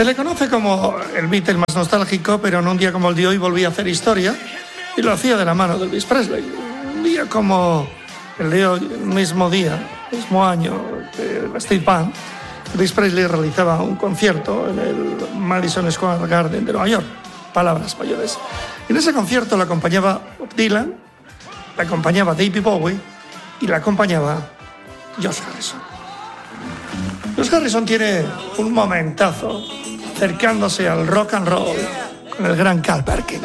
Se le conoce como el Beatle más nostálgico, pero en un día como el de hoy volvía a hacer historia y lo hacía de la mano de Elvis Presley. Un día como el de hoy, el mismo día, mismo año de la State Band, Elvis Presley realizaba un concierto en el Madison Square Garden de Nueva York. Palabras mayores. En ese concierto la acompañaba Bob Dylan, la acompañaba David Bowie y la acompañaba George Harrison. George Harrison tiene un momentazo acercándose al rock and roll con el gran Carl Perkins.